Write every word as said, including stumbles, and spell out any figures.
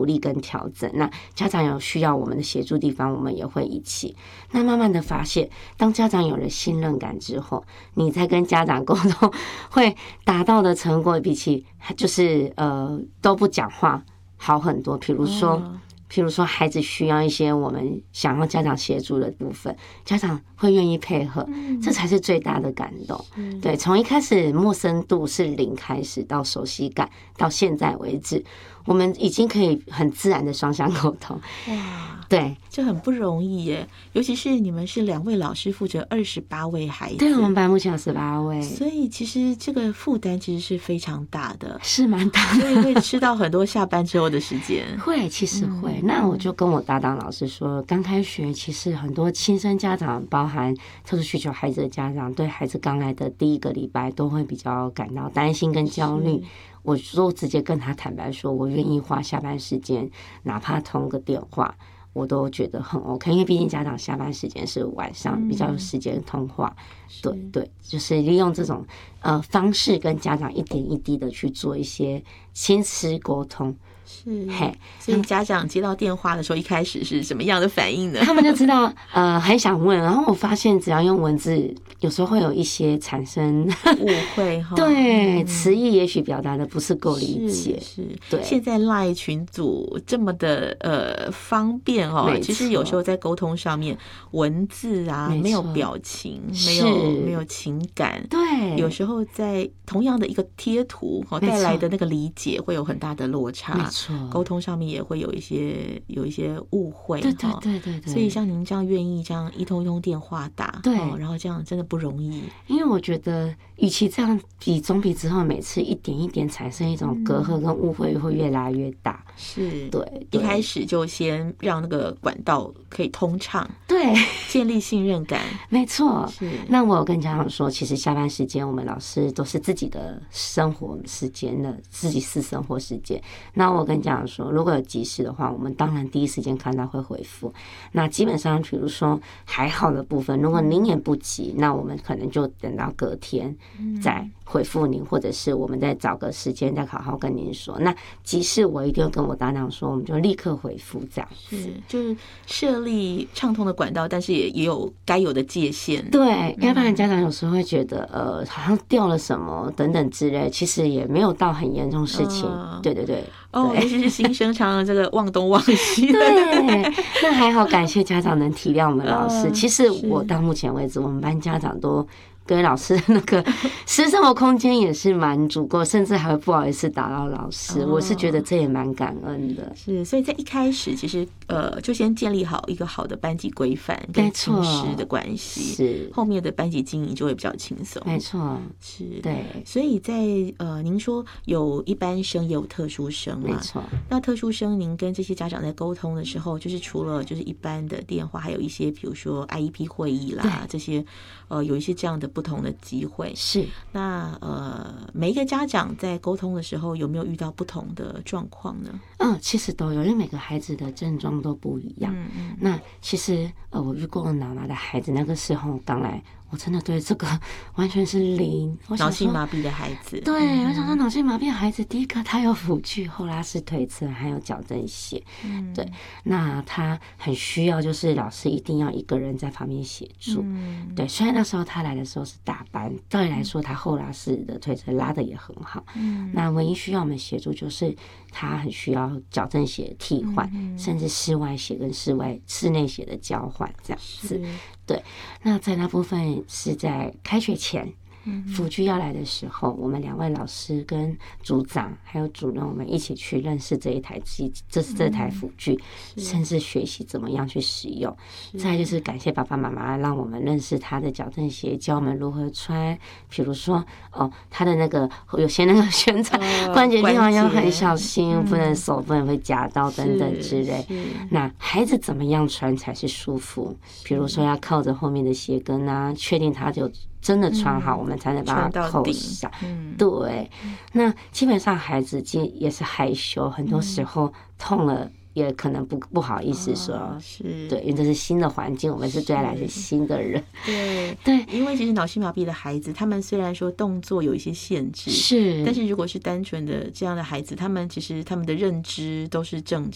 励跟调整。那家长有需要我们的协助地方，我们也会一起。那慢慢的发现，当家长有了信任感之后，你在跟家长沟通会达到的成果，比起就是呃都不讲话好很多。比如说。哦譬如说，孩子需要一些我们想要家长协助的部分，家长会愿意配合，这才是最大的感动。对，从一开始陌生度是零开始，到熟悉感，到现在为止，我们已经可以很自然的双向沟通。哇，对， 这很不容易耶，尤其是你们是两位老师负责二十八位孩子， 对，我们班目前有十八位， 所以其实这个负担其实是非常大的， 是蛮大的， 所以会吃到很多下班之后的时间。 会，其实会。嗯、那我就跟我搭档老师说，刚开学其实很多亲生家长，包含特殊需求孩子的家长，对孩子刚来的第一个礼拜都会比较感到担心跟焦虑。我就直接跟他坦白说，我愿意花下班时间，哪怕通个电话，我都觉得很 OK， 因为毕竟家长下班时间是晚上，比较有时间通话。对对，就是利用这种呃方式跟家长一点一滴的去做一些亲子沟通。 是，嘿，所以家长接到电话的时候，一开始是什么样的反应呢？ 他们就知道，呃，很想问，然后我发现只要用文字，有时候会有一些产生误会哈。 对，词义也许表达的不是够理解。 是，是对。 现在 LINE 群组这么的呃方便哦，其实有时候在沟通上面，文字啊没有表情，没有没有情感， 对， 有时候在同样的一个贴图哦带来的那个理解会有很大的落差。沟通上面也会有一些有一些误会， 对对对对对。 所以像您这样愿意这样一通一通电话打， 对， 哦，然后这样真的不容易。 因为我觉得，与其这样比，总比之后每次一点一点产生一种隔阂跟误会会越来越大。 是， 对， 一开始就先让那个管道可以通畅， 对， 建立信任感。 没错。 是。 那我有跟家长说，其实下班时间我们老师都是自己的生活时间的，自己私生活时间。那我跟家长说，如果有急事的话，我们当然第一时间看到会回复。那基本上，比如说还好的部分，如果您也不急，那我们可能就等到隔天再回复您，或者是我们再找个时间再好好跟您说。那急事我一定要跟我搭档说，我们就立刻回复这样子。 是，就是设立畅通的管道，但是也也有该有的界限。 对，要不然家长有时候会觉得呃好像掉了什么等等之类，其实也没有到很严重事情。呃、对对对。 哦，尤其是新生常常这个忘东忘西。 对，那还好，感谢家长能体谅我们老师。其实我到目前为止，我们班家长都给老师那个私生活空间也是蛮足够，甚至还会不好意思打扰老师。哦、我是觉得这也蛮感恩的。 是，所以在一开始，其实呃，就先建立好一个好的班级规范跟亲师的关系， 是后面的班级经营就会比较轻松。 没错， 是， 对。 所以在呃，您说有一般生也有特殊生嘛？ 没错。 那特殊生，您跟这些家长在沟通的时候，就是除了就是一般的电话，还有一些比如说 I E P 会议啦，这些呃，有一些这样的不同的机会。 是。 那呃，每一个家长在沟通的时候，有没有遇到不同的状况呢？ 嗯，其实都有，因为每个孩子的症状都不一样。嗯嗯。那其实呃，我遇过脑麻的孩子，那个时候刚来，我真的对这个完全是零。 脑性麻痹的孩子。 对，嗯、我想说脑性麻痹的孩子，第一个他有辅具、后拉式推车，还有矫正鞋。嗯。对，那他很需要，就是老师一定要一个人在旁边协助。嗯。对，虽然那时候他来的时候是大班，照理来说他后拉式的推车拉的也很好。嗯。那唯一需要我们协助就是他很需要矫正鞋替换，嗯、甚至室外鞋跟室外室内鞋的交换这样子。对，那在那部分是在开学前。辅具要来的时候，我们两位老师跟组长还有主任，我们一起去认识这一台机，这是这台辅具，甚至学习怎么样去使用。再来就是感谢爸爸妈妈，让我们认识他的矫正鞋，教我们如何穿。比如说，哦，他的那个有些那个旋转关节地方要很小心，嗯、不能手不能会夹到等等之类。那孩子怎么样穿才是舒服？比如说要靠着后面的鞋跟啊，确定他就真的穿好，嗯、我们才能把它扣上。嗯、对，那基本上孩子也是害羞，很多时候痛了也可能不不好意思说，哦、是对，因为这是新的环境，我们是对他来是新的人。 对对， 因为其实脑性麻痹的孩子，他们虽然说动作有一些限制， 是， 但是如果是单纯的这样的孩子，他们其实他们的认知都是正